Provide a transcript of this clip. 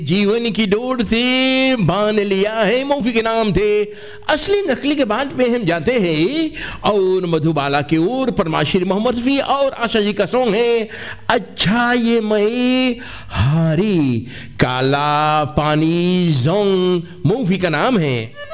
जीवन की डोर से बांध लिया है, मूवी के नाम थे। असली नकली के बाद में हम जाते हैं और मधुबाला की ओर। परमाशिर मोहम्मद रफी और आशा जी का सॉन्ग है अच्छा ये मई हारी, काला पानी जोंग मूवी का नाम है।